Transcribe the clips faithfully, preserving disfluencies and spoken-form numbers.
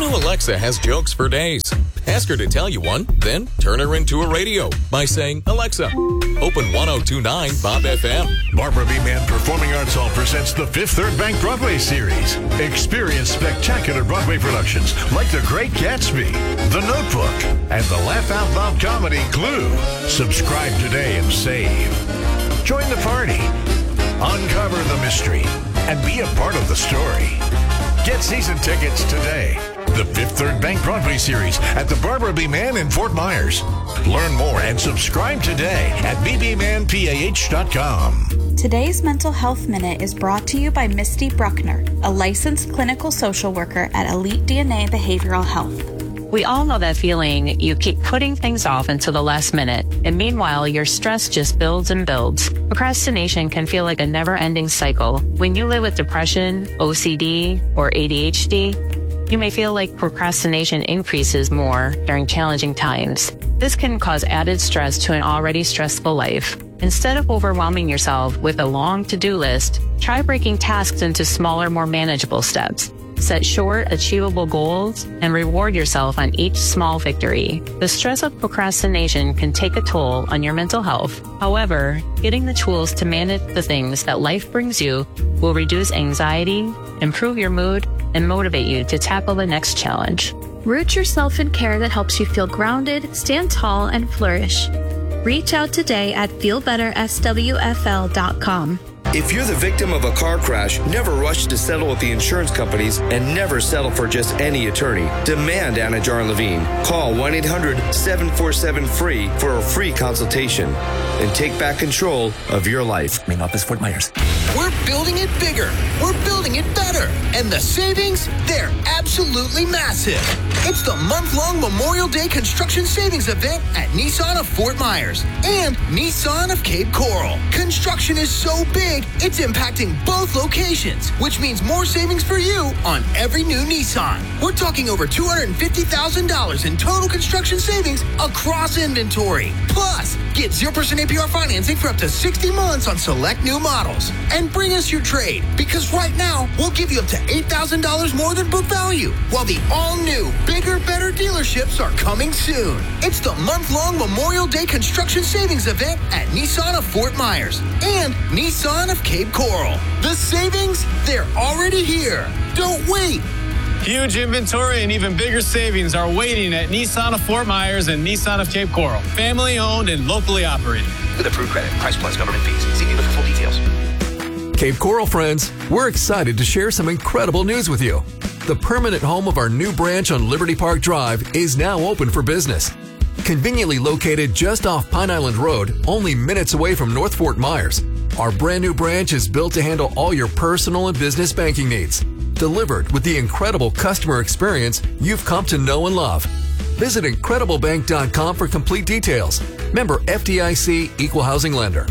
new Alexa has jokes for days. Ask her to tell you one, then turn her into a radio by saying, Alexa, open one oh two point nine Bob F M. Barbara B. Mann Performing Arts Hall presents the Fifth Third Bank Broadway series. Experience spectacular Broadway productions like The Great Gatsby, The Notebook, and the Laugh Out Loud comedy Glue. Subscribe today and save. Join the party. Uncover the mystery and be a part of the story. Get season tickets today. The Fifth Third Bank Broadway series at the Barbara B. Mann in Fort Myers. Learn more and subscribe today at b b man p a h dot com. Today's Mental Health Minute is brought to you by Misty Bruckner, a licensed clinical social worker at Elite D N A Behavioral Health. We all know that feeling. You keep putting things off until the last minute, and meanwhile, your stress just builds and builds. Procrastination can feel like a never-ending cycle. When you live with depression, O C D, or A D H D, you may feel like procrastination increases more during challenging times. This can cause added stress to an already stressful life. Instead of overwhelming yourself with a long to-do list, try breaking tasks into smaller, more manageable steps. Set short, achievable goals and reward yourself on each small victory. The stress of procrastination can take a toll on your mental health. However, getting the tools to manage the things that life brings you will reduce anxiety, improve your mood, and motivate you to tackle the next challenge. Root yourself in care that helps you feel grounded, stand tall, and flourish. Reach out today at feel better s w f l dot com. If you're the victim of a car crash, never rush to settle with the insurance companies and never settle for just any attorney. Demand Anna Jar Levine. Call one eight hundred seven four seven free for a free consultation and take back control of your life. Main office, Fort Myers. We're building it bigger. We're building it better. And the savings, they're absolutely massive. It's the month-long Memorial Day Construction Savings Event at Nissan of Fort Myers and Nissan of Cape Coral. Construction is so big, it's impacting both locations, which means more savings for you on every new Nissan. We're talking over two hundred fifty thousand dollars in total construction savings across inventory. Plus, get zero percent A P R financing for up to sixty months on select new models. And bring us your trade, because right now, we'll give you up to eight thousand dollars more than book value, while the all-new, bigger, better dealerships are coming soon. It's the month-long Memorial Day Construction Savings Event at Nissan of Fort Myers and Nissan of Cape Coral. The savings, they're already here. Don't wait. Huge inventory and even bigger savings are waiting at Nissan of Fort Myers and Nissan of Cape Coral. Family owned and locally operated. With approved credit, price plus government fees. See dealer for full details. Cape Coral friends, we're excited to share some incredible news with you. The permanent home of our new branch on Liberty Park Drive is now open for business. Conveniently located just off Pine Island Road, only minutes away from North Fort Myers, our brand new branch is built to handle all your personal and business banking needs. Delivered with the incredible customer experience you've come to know and love. Visit incredible bank dot com for complete details. Member F D I C Equal Housing Lender.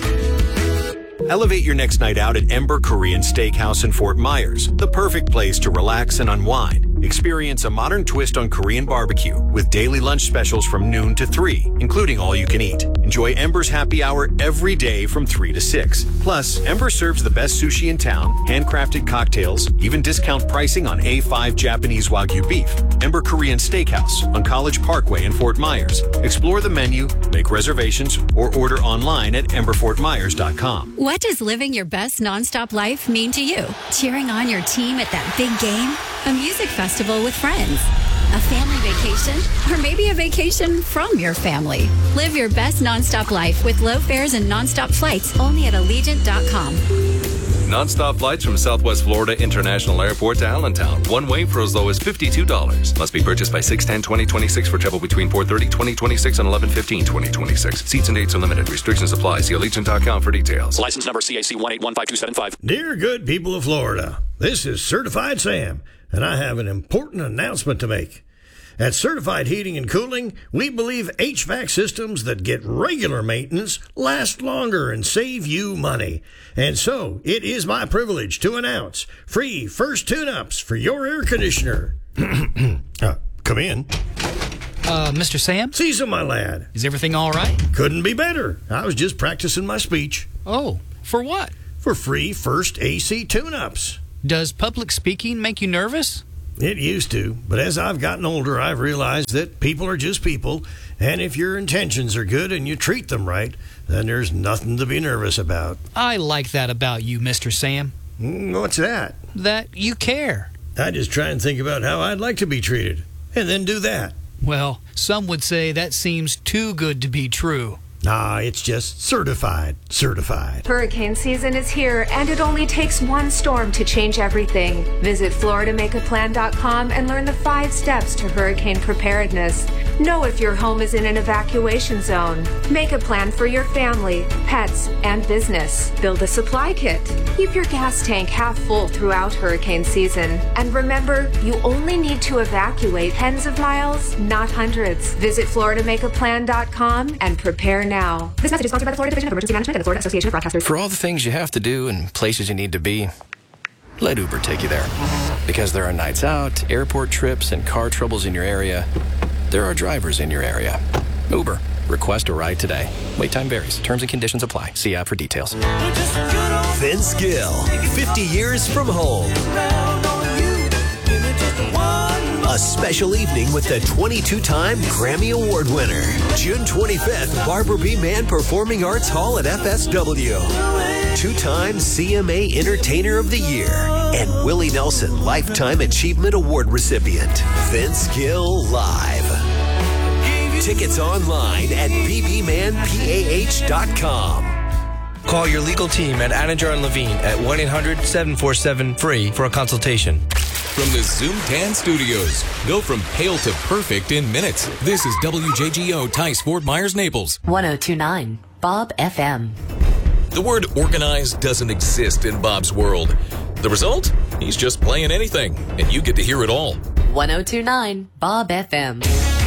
Elevate your next night out at Ember Korean Steakhouse in Fort Myers, the perfect place to relax and unwind. Experience a modern twist on Korean barbecue with daily lunch specials from noon to three, including all you can eat. Enjoy Ember's happy hour every day from three to six. Plus, Ember serves the best sushi in town, handcrafted cocktails, even discount pricing on A five Japanese Wagyu beef. Ember Korean Steakhouse on College Parkway in Fort Myers. Explore the menu, make reservations, or order online at ember fort myers dot com. What does living your best nonstop life mean to you? Cheering on your team at that big game? A music festival with friends? A family vacation? Or maybe a vacation from your family? Live your best nonstop life with low fares and nonstop flights only at allegiant dot com. Nonstop flights from Southwest Florida International Airport to Allentown. One way for as low as fifty-two dollars. Must be purchased by six ten twenty twenty-six for travel between four thirty twenty twenty-six and eleven fifteen twenty twenty-six. Seats and dates are limited. Restrictions apply. See allegiant dot com for details. License number C A C one eight one five two seven five. Dear good people of Florida, this is Certified Sam, and I have an important announcement to make. At Certified Heating and Cooling, we believe H V A C systems that get regular maintenance last longer and save you money. And so, it is my privilege to announce free first tune-ups for your air conditioner. uh, come in. Uh, Mister Sam? Cecil, my lad. Is everything all right? Couldn't be better. I was just practicing my speech. Oh, for what? For free first A C tune-ups. Does public speaking make you nervous? It used to, but as I've gotten older, I've realized that people are just people, and if your intentions are good and you treat them right, then there's nothing to be nervous about. I like that about you, Mister Sam. What's that? That you care. I just try and think about how I'd like to be treated, and then do that. Well, some would say that seems too good to be true. Nah, it's just certified, certified. Hurricane season is here, and it only takes one storm to change everything. Visit Florida Make A Plan dot com and learn the five steps to hurricane preparedness. Know if your home is in an evacuation zone. Make a plan for your family, pets, and business. Build a supply kit. Keep your gas tank half full throughout hurricane season. And remember, you only need to evacuate tens of miles, not hundreds. Visit Florida Make A Plan dot com and prepare now. This message is sponsored by the Florida Division of Emergency Management and the Florida Association of Broadcasters. For all the things you have to do and places you need to be, let Uber take you there. Because there are nights out, airport trips, and car troubles in your area, there are drivers in your area. Uber. Request a ride today. Wait time varies. Terms and conditions apply. See app for details. Vince Gill, fifty years from home. A special evening with the twenty-two-time Grammy Award winner. June twenty-fifth, Barbara B. Mann Performing Arts Hall at F S W. Two-time C M A Entertainer of the Year. And Willie Nelson Lifetime Achievement Award recipient. Vince Gill Live. Tickets online at b b man p a h dot com. Call your legal team at Anajar and Levine at one eight hundred seven four seven free for a consultation. From the Zoom Tan Studios, go from pale to perfect in minutes. This is W J G O Tice Fort Myers, Naples. one oh two point nine Bob F M. The word organized doesn't exist in Bob's world. The result? He's just playing anything, and you get to hear it all. one oh two point nine Bob F M.